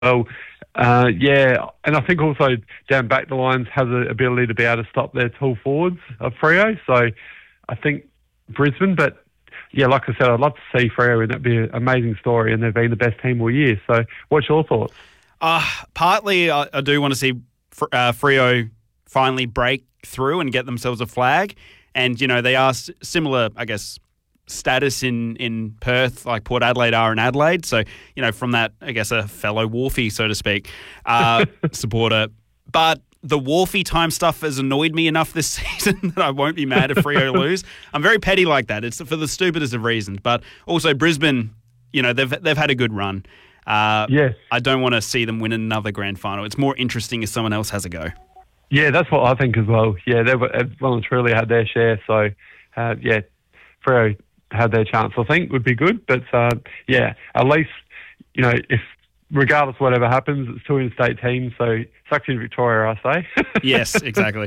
well. Yeah, and I think also down back the lines has the ability to be able to stop their tall forwards of Freo. So I think Brisbane, but yeah, like I said, I'd love to see Freo, and that'd be an amazing story, and they've been the best team all year. So what's your thoughts? Partly I do want to see Freo finally break through and get themselves a flag. And, you know, they are similar, I guess, status in Perth, like Port Adelaide are in Adelaide. So, you know, from that, I guess, a fellow Wharfie, so to speak, supporter. But the Wharfie time stuff has annoyed me enough this season that I won't be mad if Freo lose. I'm very petty like that. It's for the stupidest of reasons. But also Brisbane, you know, they've had a good run. Yes. I don't want to see them win another grand final. It's more interesting if someone else has a go. Yeah, that's what I think as well. Yeah, they've well and truly had their share. So, yeah, Freo had their chance, I think, would be good. But, yeah, at least, you know, if regardless of whatever happens, it's two in-state teams. So, sucks in Victoria, I say. Yes, exactly.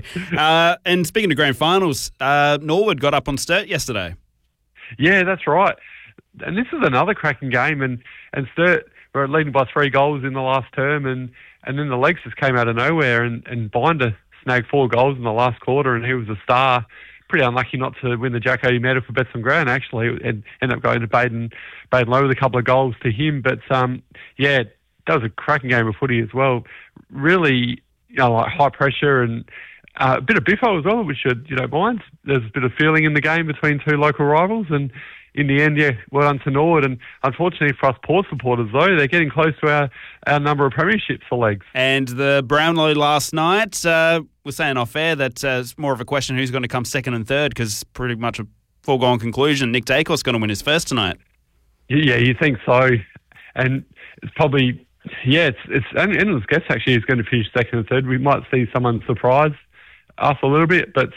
And speaking of grand finals, Norwood got up on Sturt yesterday. Yeah, that's right. And this is another cracking game. And Sturt were leading by 3 goals in the last term, and then the legs just came out of nowhere, and Binder snagged 4 goals in the last quarter, and he was a star. Pretty unlucky not to win the Jack Oatey medal for Betts and Brown, actually, and ended up going to Baden Low with a couple of goals to him. But, yeah, that was a cracking game of footy as well. Really, you know, like high pressure and a bit of biffo as well, which you don't mind. There's a bit of feeling in the game between two local rivals, and in the end, yeah, well done to Norwood. And unfortunately for us Port supporters, though, they're getting close to our number of premierships for legs. And the Brownlow last night, we're saying off air that it's more of a question who's going to come second and third, because pretty much a foregone conclusion. Nick Dacos going to win his first tonight. Yeah, you think so. And it's probably, yeah, it's anyone's guess, actually, is going to finish second and third. We might see someone surprise us a little bit. But,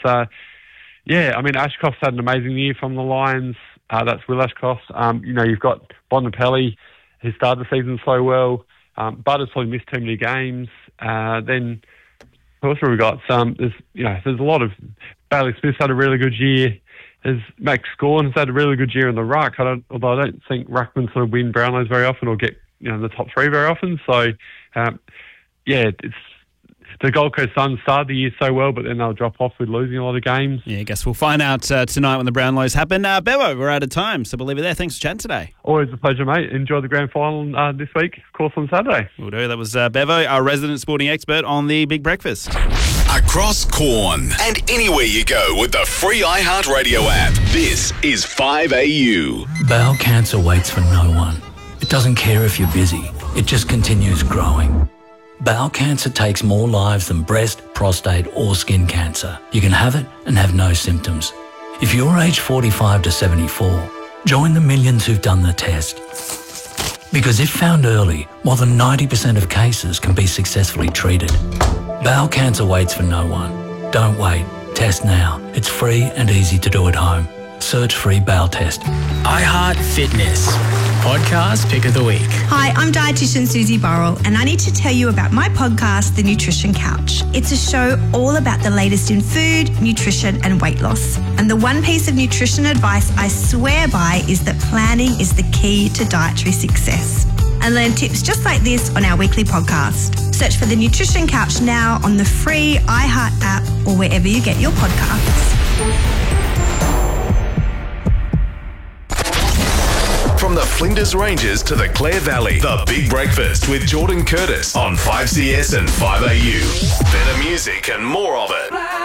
yeah, I mean, Ashcroft's had an amazing year from the Lions. That's Will Ashcroft. You know, you've got Bontempelli, who started the season so well. Butters probably missed too many games. Then, who else have we got? There's a lot of... Bailey Smith's had a really good year. There's Max Gorn has had a really good year in the ruck. Although I don't think ruckmen sort of win Brownlows very often or get, you know, in the top 3 very often. So, yeah, it's... The Gold Coast Suns started the year so well, but then they'll drop off with losing a lot of games. Yeah, I guess we'll find out tonight when the Brownlows happen. Bevo, we're out of time, so we'll leave it there. Thanks for chatting today. Always a pleasure, mate. Enjoy the grand final this week, of course, on Saturday. We'll do. That was Bevo, our resident sporting expert on the Big Breakfast. Across Corn and anywhere you go with the free iHeartRadio app. This is 5AU. Bowel cancer waits for no one. It doesn't care if you're busy. It just continues growing. Bowel cancer takes more lives than breast, prostate or skin cancer. You can have it and have no symptoms. If you're aged 45 to 74, join the millions who've done the test. Because if found early, more than 90% of cases can be successfully treated. Bowel cancer waits for no one. Don't wait. Test now. It's free and easy to do at home. Search free bowel test. iHeart Fitness. Podcast Pick of the Week. Hi, I'm dietitian Susie Burrell, and I need to tell you about my podcast, The Nutrition Couch. It's a show all about the latest in food, nutrition and weight loss. And the one piece of nutrition advice I swear by is that planning is the key to dietary success. And learn tips just like this on our weekly podcast. Search for The Nutrition Couch now on the free iHeart app or wherever you get your podcasts. From the Flinders Ranges to the Clare Valley, The Big Breakfast with Jordan Curtis on 5CS and 5AU. Better music and more of it.